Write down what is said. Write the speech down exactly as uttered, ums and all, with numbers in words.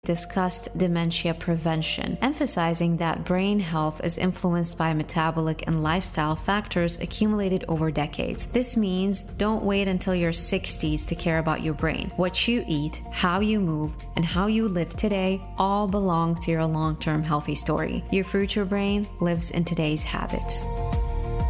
discussed dementia prevention, emphasizing that brain health is influenced by metabolic and lifestyle factors accumulated over decades. This means don't wait until your sixties to care about your brain. What you eat, how you move, and how you live today all belong to your long-term healthy story. Your future brain lives in today's habits.